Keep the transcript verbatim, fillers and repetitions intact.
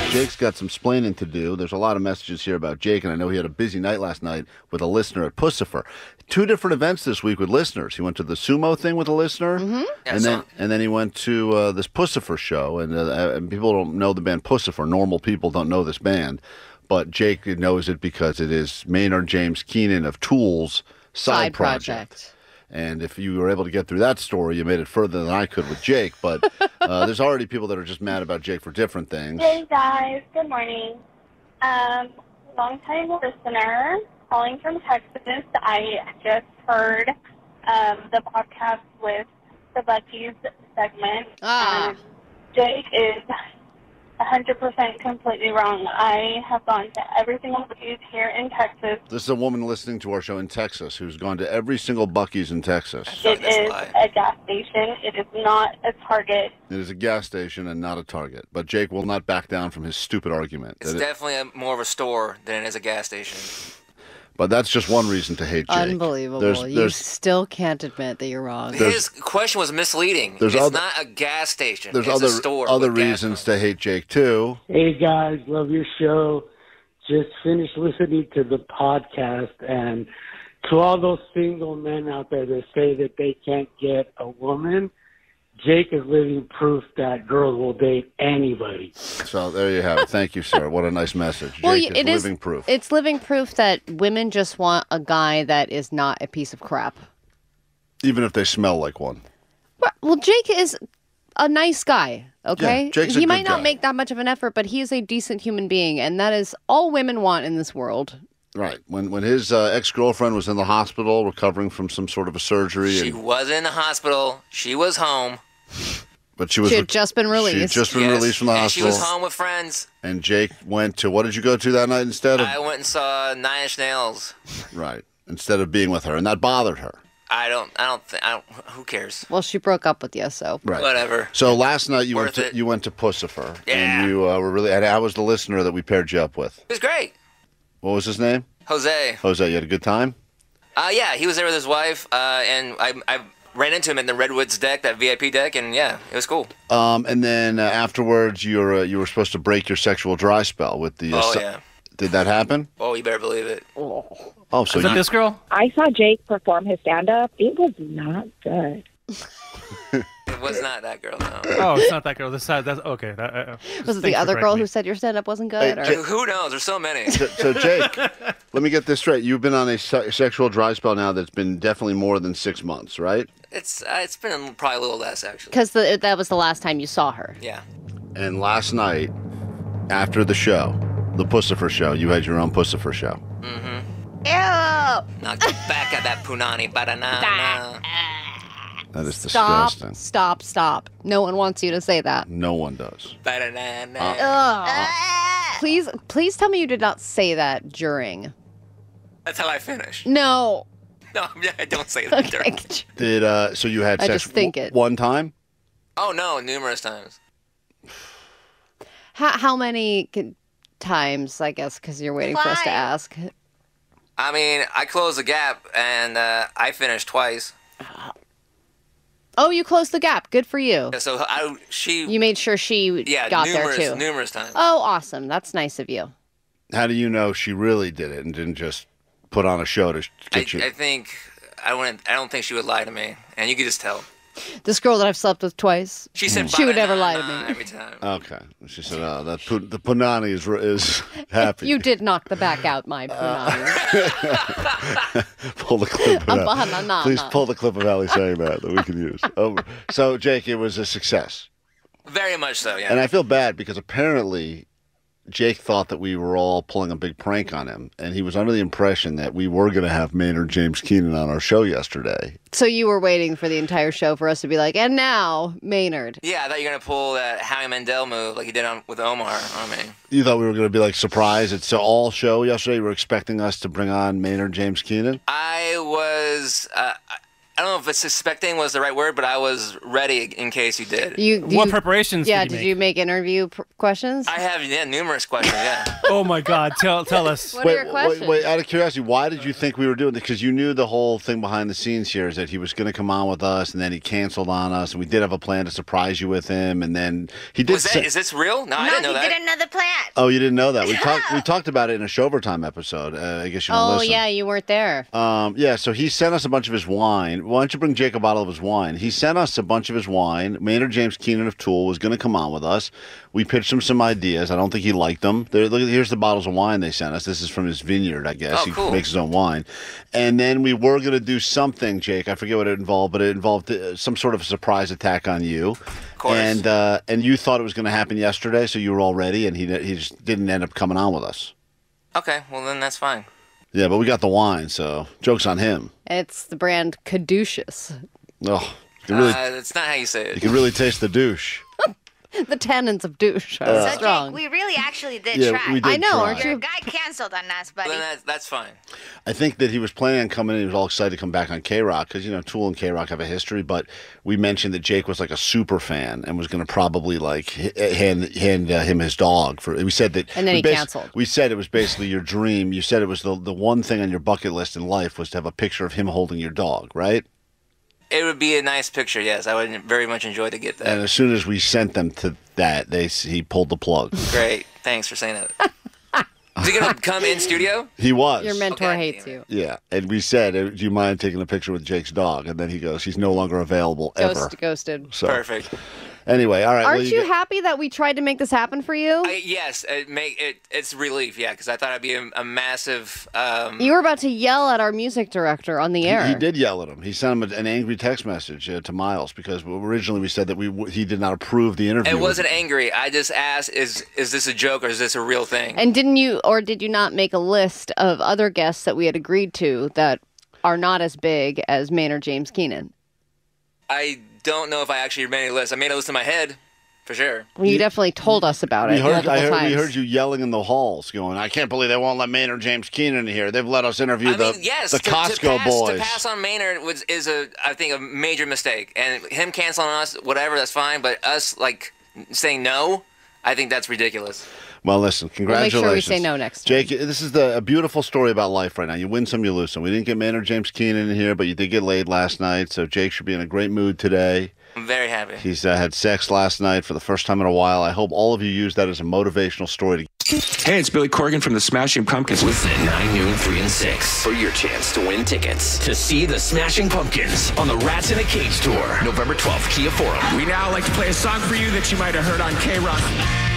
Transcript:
Jake's got some splaining to do. There's a lot of messages here about Jake, and I know he had a busy night last night with a listener at Pussifer. Two different events this week with listeners. He went to the sumo thing with a listener, Mm-hmm. Yeah, and so- then and then he went to uh, this Pussifer show. And, uh, and people don't know the band Pussifer. Normal people don't know this band, but Jake knows it because it is Maynard James Keenan of Tool's side, Side project. project. And if you were able to get through that story, you made it further than I could with Jake. But uh, there's already people that are just mad about Jake for different things. Hey guys, good morning. Um, long time listener calling from Texas. I just heard um, the podcast with the Bucky's segment. Ah. And Jake is one hundred percent completely wrong. I have gone to every single Bucky's here in Texas. This is a woman listening to our show in Texas who's gone to every single Buc-ee's in Texas. It is a gas station. It is not a Target. It is a gas station and not a Target. But Jake will not back down from his stupid argument. It's that it- definitely a, more of a store than it is a gas station. but that's just one reason to hate Jake. Unbelievable. There's, you there's, still can't admit that you're wrong. His question was misleading. There's It's other- not a gas station. there's it's other a store other with gas reasons to hate Jake, too. Hey guys, love your show. Just finished listening to the podcast, and to all those single men out there that say that they can't get a woman, Jake is living proof that girls will date anybody. So there you have it. Thank you, sir. What a nice message. well, Jake it is is living proof. It's living proof that women just want a guy that is not a piece of crap. Even if they smell like one. Well, Jake is a nice guy, okay? Yeah, Jake's a he good might not guy. make that much of an effort, but he is a decent human being, and that is all women want in this world. Right. When when his uh, ex-girlfriend was in the hospital recovering from some sort of a surgery. She and, was in the hospital. She was home. but she was She had rec- just been She had released. just been Yes, released from the and hospital. she was home with friends. And Jake went to, what did you go to that night instead of? I went and saw Nine Inch Nails. Right. Instead of being with her. And that bothered her. I don't. I don't think. I don't. Who cares? Well, she broke up with you, so. Right. Whatever. So last night you went Worth to it. you went to Pussifer. Yeah. And you uh, were really, and I was the listener that we paired you up with. It was great. What was his name? Jose. Jose, you had a good time? Uh, yeah, he was there with his wife, uh, and I, I ran into him in the Redwoods deck, that V I P deck, and yeah, it was cool. Um, and then uh, afterwards you were, uh, you were supposed to break your sexual dry spell with the... Uh, Oh, su- yeah. Did that happen? Oh, you better believe it. Oh, so Is it you, this girl? I saw Jake perform his stand-up. It was not good. It was not that girl, no. Oh, it's not that girl. This side. That's okay. That, uh, Was it the thanks for other girl correcting who me. said your stand-up wasn't good? Hey, or? Jake- Who knows? There's so many. so, so Jake, let me get this straight. You've been on a se- sexual dry spell now that's been definitely more than six months, right? It's uh, it's been probably a little less, actually. Because that was the last time you saw her. Yeah. And last night, after the show, the Pussifer show, you had your own Pussifer show. Mm-hmm. Ew! Now get back at that punani banana. That is Stop, disgusting. stop, stop. No one wants you to say that. No one does. Banana. Ugh. Please, please tell me you did not say that during. That's how I finish. No. No, yeah, I don't say that. Okay. during. Did uh? So you had I sex just think w- it. one time? Oh no, numerous times. How, how many c- times, I guess, because you're waiting for us to Five. ask. I mean, I closed the gap and uh, I finished twice. Oh, you closed the gap. Good for you. So I, she, You made sure she yeah, got numerous, there, too. numerous times. Oh, awesome. That's nice of you. How do you know she really did it and didn't just put on a show to sh- I, get you? I think I wouldn't. I don't think she would lie to me, and you could just tell. This girl that I've slept with twice, She said she would never lie to banana me. every time. Okay. She said, "Oh, that pu- the punani is r- is happy." You did knock the back out, my punani. Pull the clip. A Of that. banana. Please pull the clip of Ali saying that that we can use. Oh, so Jake, it was a success, Very much so. Yeah. and I feel bad because apparently Jake thought that we were all pulling a big prank on him, and he was under the impression that we were going to have Maynard James Keenan on our show yesterday. So you were waiting for the entire show for us to be like, and now, Maynard. yeah, I thought you were gonna pull that Howie Mandel move like you did on with Omar on me. You thought we were going to be like surprised. It's an all show yesterday. You were expecting us to bring on Maynard James Keenan. I was. Uh, I don't know if it's suspecting was the right word, but I was ready in case you did. You, What you- preparations Yeah, did you did make? you make interview pr- questions? I have yeah, numerous questions. Yeah. Oh my God! Tell tell us. What are Wait, your questions? wait, wait, out of curiosity, why did you think we were doing this? Because you knew the whole thing behind the scenes here is that he was going to come on with us, and then he canceled on us, and we did have a plan to surprise you with him, and then he did. Was that, say- is this real? No, I No, didn't know he that. did another plan. Oh, you didn't know that? We talked. We talked about it in a Showtime episode. Uh, I guess you don't oh, listen. yeah, you weren't there. Um, yeah, so he sent us a bunch of his wine. Why don't you bring Jake a bottle of his wine? He sent us a bunch of his wine. Maynard James Keenan of Tool was going to come on with us. We pitched him some ideas. I don't think he liked them. There, look, here's the bottles of wine they sent us. This is from his vineyard, I guess. Oh, he cool. makes his own wine. And then we were going to do something, Jake. I forget what it involved, but it involved uh, some sort of surprise attack on you. Of course. And uh, and you thought it was going to happen yesterday, so you were all ready, and he he just didn't end up coming on with us. Okay, well then that's fine. Yeah, but we got the wine, so joke's on him. It's the brand Caduceus. Oh, you can really, Uh, that's not how you say you it. can really taste the douche. The tannins of douche are So, strong. Jake, we really actually did Yeah, try. we did I know, try. aren't Your you? guy canceled on us, buddy. Well, then that, that's fine. I think that he was planning on coming in. He was all excited to come back on K-Rock because, you know, Tool and K-Rock have a history. But we mentioned that Jake was like a super fan and was going to probably like h- hand hand uh, him his dog. For we said that, And then we he basi- canceled. We said it was basically your dream. You said it was the the one thing on your bucket list in life was to have a picture of him holding your dog, right? It would be a nice picture, yes. I would very much enjoy to get that. And as soon as we sent them to that, they s- he pulled the plug. Great. Thanks for saying that. Is he going to come in studio? He was. Your mentor Okay. hates you. Yeah, and we said, uh, "Do you mind taking a picture with Jake's dog?" And then he goes, "He's no longer available ever." Ghost, ghosted. So Perfect. anyway, all right. Aren't well, you get- happy that we tried to make this happen for you? I, yes, it make it. It's relief, yeah, because I thought it'd be a, a massive. Um, You were about to yell at our music director on the He, air. he did yell at him. He sent him a, an angry text message uh, to Miles because originally we said that we w- he did not approve the interview. it with- wasn't angry. I just asked, "Is is this a joke or is this a real thing?" And didn't you, or did you not make a list of other guests that we had agreed to that are not as big as Maynard James Keenan? I don't know if I actually made a list. I made a list in my head, for sure. Well, you definitely told us about We it heard, multiple I heard, times. we heard you yelling in the halls, going, "I can't believe they won't let Maynard James Keenan in here. They've let us interview I the mean, yes, the to, Costco to pass, boys." To pass on Maynard was is a I think a major mistake, and him canceling us, whatever, that's fine. But us like saying no, I think that's ridiculous. Well, listen, We'll make congratulations. sure we say no next time. Jake, this is the, a beautiful story about life right now. You win some, you lose some. We didn't get Maynard James Keenan in here, but you did get laid last night, so Jake should be in a great mood today. I'm very happy. He's uh, had sex last night for the first time in a while. I hope all of you use that as a motivational story to Hey, it's Billy Corgan from the Smashing Pumpkins. Listen at nine, noon, three, and six for your chance to win tickets to see the Smashing Pumpkins on the Rats in a Cage tour, November twelfth, Kia Forum. We now like to play a song for you that you might have heard on K-Rock.